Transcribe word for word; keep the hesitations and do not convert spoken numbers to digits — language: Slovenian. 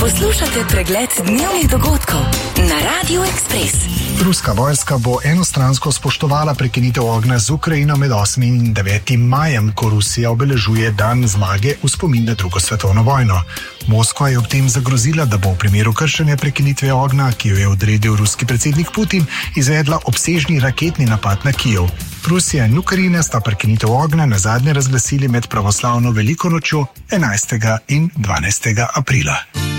Poslušate pregled dnevnih dogodkov na Radio Ekspres. Ruska vojska bo enostransko spoštovala prekinitev ognja z Ukrajino med osmim in devetim majem, ko Rusija obeležuje dan zmage v spomin na drugo svetovno vojno. Moskva je ob tem zagrozila, da bo v primeru kršenja prekinitve ognja, ki jo je odredil ruski predsednik Putin, izvedla obsežni raketni napad na Kijev. Rusija in Ukrajina sta prekinitev ognja nazadnje razglasili med pravoslavno veliko nočjo enajstega in dvanajstega aprila.